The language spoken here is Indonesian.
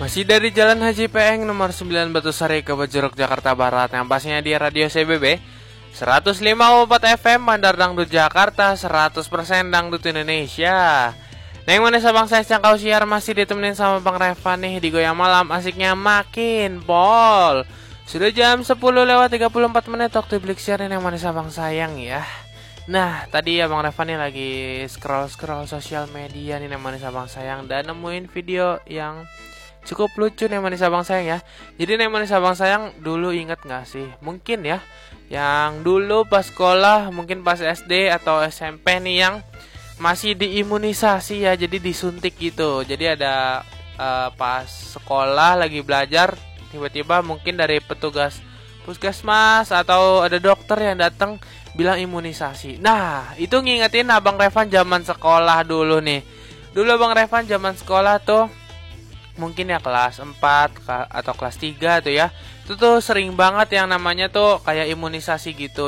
Masih dari Jalan Haji Peeng nomor 9 Batusari Kebonjeruk Jakarta Barat, yang pastinya di Radio CBB 105,4 FM Bandar Dangdut Jakarta, 100% Dangdut Indonesia. Neng mana sabang saya kau siar masih ditemenin sama Bang Revan nih di Goyang Malam, asiknya makin pol. Sudah jam 10:34 waktu blik siaran yang mana sabang sayang ya. Nah, tadi ya Bang Revan nih lagi scroll sosial media nih yang mana sabang sayang dan nemuin video yang cukup lucu nih manis abang sayang ya. Jadi nih manis abang sayang dulu inget gak sih? Mungkin ya, yang dulu pas sekolah, mungkin pas SD atau SMP nih yang masih diimunisasi ya. Jadi disuntik gitu. Jadi ada pas sekolah lagi belajar, tiba-tiba mungkin dari petugas puskesmas atau ada dokter yang datang bilang imunisasi. Nah, itu ngingetin Abang Revan zaman sekolah dulu nih. Dulu Abang Revan zaman sekolah tuh mungkin ya kelas 4 atau kelas 3 tuh ya. Itu tuh sering banget yang namanya tuh kayak imunisasi gitu.